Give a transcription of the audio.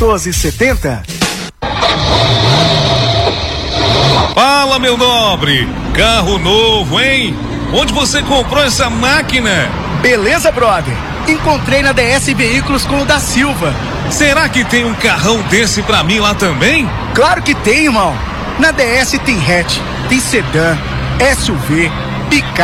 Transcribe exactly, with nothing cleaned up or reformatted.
quatorze setenta. Fala, meu nobre, carro novo, hein? Onde você comprou essa máquina? Beleza, brother? Encontrei na D S Veículos com o da Silva. Será que tem um carrão desse pra mim lá também? Claro que tem, irmão. Na D S tem hatch, tem sedã, S U V, picape.